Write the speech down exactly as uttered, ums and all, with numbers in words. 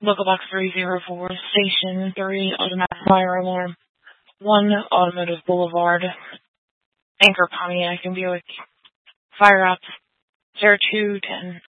Local box three zero four, station three, automatic fire alarm, one Automotive Boulevard, Anchor Pontiac in Buick, fire up zero two ten.